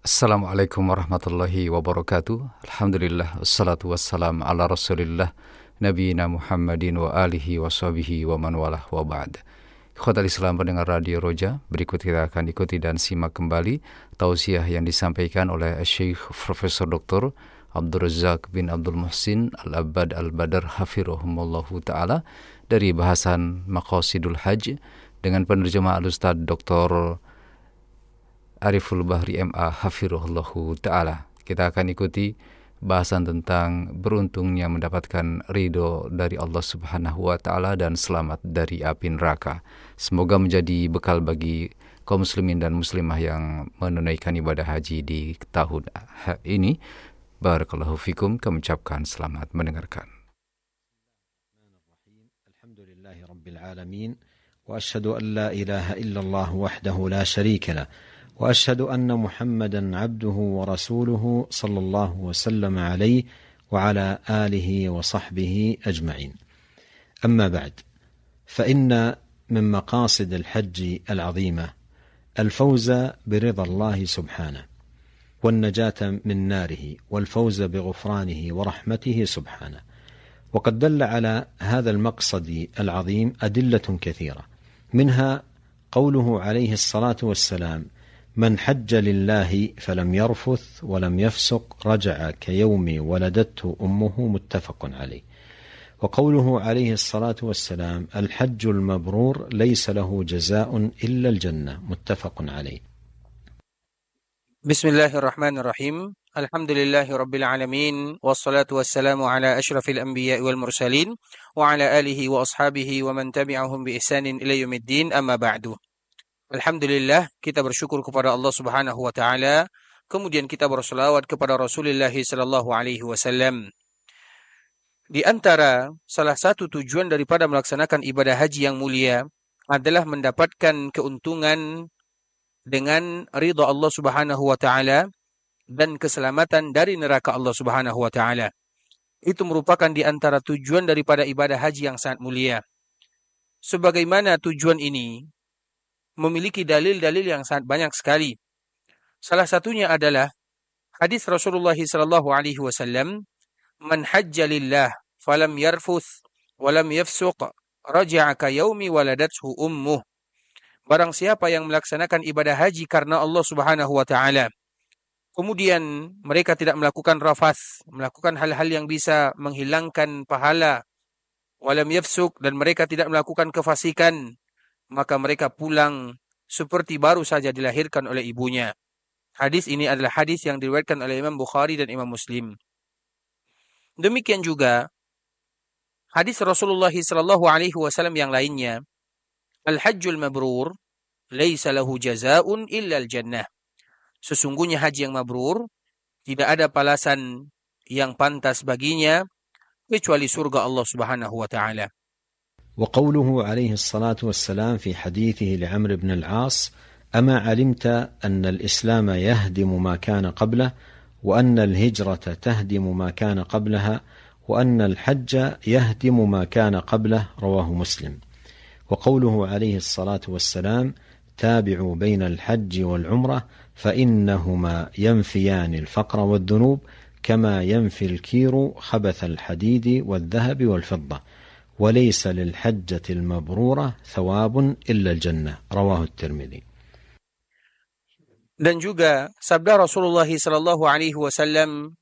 Assalamualaikum warahmatullahi wabarakatuh. Alhamdulillah, wassalatu wassalam ala rasulillah, nabiyina Muhammadin wa alihi wa sahbihi wa man walah wa ba'd. Ikhwatal Islam pendengar Radio Roja, berikut kita akan ikuti dan simak kembali tausiah yang disampaikan oleh Syekh Profesor Dr. Abdul Razak bin Abdul Muhsin Al-Abbad Al-Badar hafirahumullahu ta'ala dari bahasan Maqasidul Hajj dengan penerjemah Al-Ustaz Dr. Ariful Bahri MA hafirullahu ta'ala. Kita akan ikuti bahasan tentang beruntungnya mendapatkan ridho dari Allah subhanahu wa ta'ala dan selamat dari api neraka. Semoga menjadi bekal bagi kaum muslimin dan muslimah yang menunaikan ibadah haji di tahun ini. Barakallahu fikum, kami ucapkan selamat mendengarkan. Alhamdulillahi rabbil alamin, wa ashhadu an la ilaha illallah wahdahu la sharika lah. وأشهد أن محمدا عبده ورسوله صلى الله وسلم عليه وعلى آله وصحبه أجمعين. أما بعد، فإن من مقاصد الحج العظيمة الفوز برضا الله سبحانه والنجاة من ناره والفوز بغفرانه ورحمته سبحانه. وقد دل على هذا المقصد العظيم أدلة كثيرة، منها قوله عليه الصلاة والسلام: من حج لله فلم يرفث ولم يفسق رجع كيوم ولدته أمه، متفق عليه. وقوله عليه الصلاة والسلام: الحج المبرور ليس له جزاء إلا الجنة، متفق عليه. بسم الله الرحمن الرحيم. الحمد لله رب العالمين، والصلاة والسلام على أشرف الأنبياء والمرسلين وعلى آله وأصحابه ومن تبعهم بإحسان إلى يوم الدين. أما بعد. Alhamdulillah, kita bersyukur kepada Allah Subhanahu wa taala, kemudian kita berselawat kepada Rasulullah sallallahu alaihi wasallam. Di antara salah satu tujuan daripada melaksanakan ibadah haji yang mulia adalah mendapatkan keuntungan dengan ridha Allah Subhanahu wa taala dan keselamatan dari neraka Allah Subhanahu wa taala. Itu merupakan di antara tujuan daripada ibadah haji yang sangat mulia. Sebagaimana tujuan ini memiliki dalil-dalil yang sangat banyak sekali. Salah satunya adalah hadis Rasulullah sallallahu alaihi wasallam, "Man hajja lillah falam yarfuth walam yafsuq raja'a ka yaumi waladathu ummuh." Barang siapa yang melaksanakan ibadah haji karena Allah Subhanahu wa taala, kemudian mereka tidak melakukan rafath, melakukan hal-hal yang bisa menghilangkan pahala, walam yafsuq, dan mereka tidak melakukan kefasikan, maka mereka pulang seperti baru saja dilahirkan oleh ibunya. Hadis ini adalah hadis yang diriwayatkan oleh Imam Bukhari dan Imam Muslim. Demikian juga hadis Rasulullah sallallahu alaihi wasallam yang lainnya, "Al-hajjul mabrur laisa lahu jazaa'un illa al-jannah." Sesungguhnya haji yang mabrur tidak ada balasan yang pantas baginya kecuali surga Allah Subhanahu wa taala. وقوله عليه الصلاة والسلام في حديثه لعمرو بن العاص: أما علمت أن الإسلام يهدم ما كان قبله، وأن الهجرة تهدم ما كان قبلها، وأن الحج يهدم ما كان قبله، رواه مسلم. وقوله عليه الصلاة والسلام: تابعوا بين الحج والعمرة فإنهما ينفيان الفقر والذنوب كما ينفي الكير خبث الحديد والذهب والفضة، وليس للحجة المبرورة ثواب إلا الجنة، رواه الترمذي. Dan juga sabda Rasulullah sallallahu alaihi wasallam